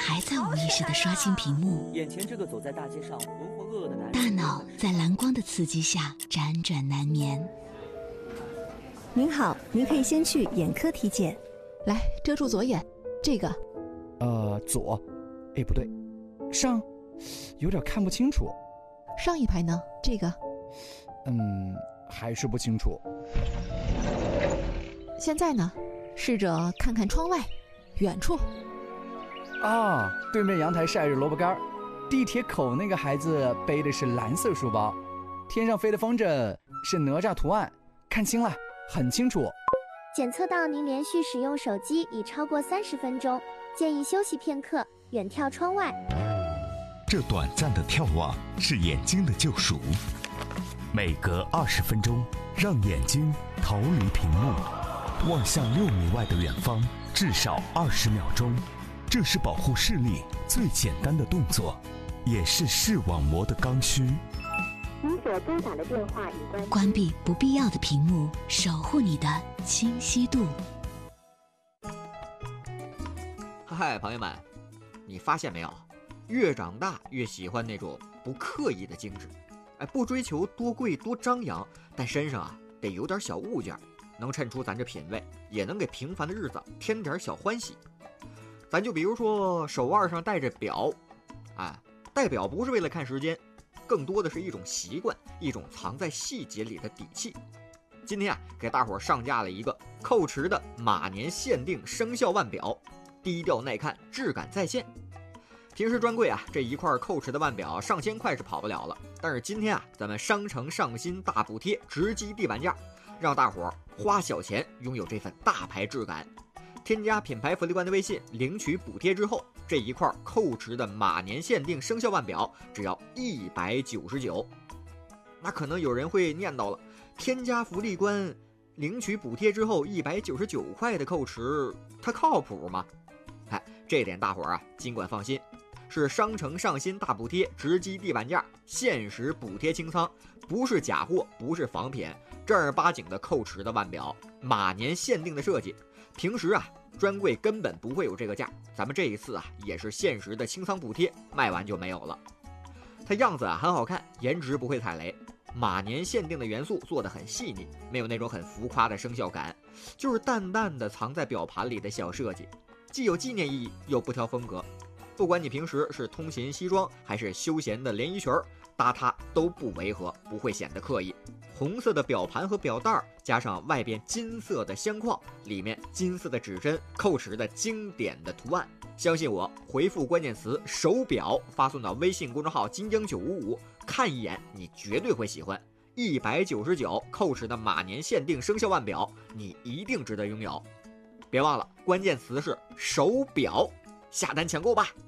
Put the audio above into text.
还在无意识地刷新屏幕， 眼前这个走在大街上浑浑噩噩的男人， 大脑在蓝光的刺激下辗转难眠。 您好，您可以先去眼科体检。 来，遮住左眼，这个。 左，不对，上，有点看不清楚。 上一排呢？这个。 还是不清楚。 现在呢？试着看看窗外，远处。 啊，对面阳台晒着萝卜干，地铁口那个孩子背的是蓝色书包，天上飞的风筝是哪吒图案，看清了，很清楚。 检测到您连续使用手机已超过30分钟，建议休息片刻，远眺窗外。 这短暂的眺望是眼睛的救赎，每隔20分钟，让眼睛逃离屏幕，望向6米外的远方，至少20秒钟。这是保护视力最简单的动作，也是视网膜的刚需。 您所拨打的电话已关闭不必要的屏幕，守护你的清晰度。 嗨，朋友们，你发现没有？越长大越喜欢那种不刻意的精致，不追求多贵多张扬，但身上得有点小物件，能衬出咱这品味，也能给平凡的日子添点小欢喜。咱就比如说手腕上戴着表，戴表不是为了看时间，更多的是一种习惯，一种藏在细节里的底气。今天给大伙上架了一个蔻驰的马年限定生肖腕表，低调耐看，质感在线。平时专柜这一块蔻驰的腕表上千块是跑不了了，但是今天咱们商城上新大补贴，直击地板价，让大伙花小钱拥有这份大牌质感。添加品牌福利官的微信，领取补贴之后，这一块蔻驰的马年限定生肖腕表只要199。那可能有人会念叨了，添加福利官领取补贴之后199块的蔻驰，它靠谱吗？这点大伙尽管放心，是商城上新大补贴，直击地板价，限时补贴清仓，不是假货，不是仿品，正儿八经的蔻驰的腕表，马年限定的设计。平时专柜根本不会有这个价，咱们这一次也是限时的清仓补贴，卖完就没有了。它样子很好看，颜值不会踩雷，马年限定的元素做得很细腻，没有那种很浮夸的生肖感，就是淡淡的藏在表盘里的小设计，既有纪念意义又不挑风格。不管你平时是通勤西装还是休闲的连衣裙，搭它都不违和，不会显得刻意。红色的表盘和表带加上外边金色的相框，里面金色的指针，蔻驰的经典的图案。相信我，回复关键词手表发送到微信公众号金鹰955，看一眼你绝对会喜欢。199蔻驰的马年限定生肖腕表，你一定值得拥有。别忘了关键词是手表，下单抢购吧。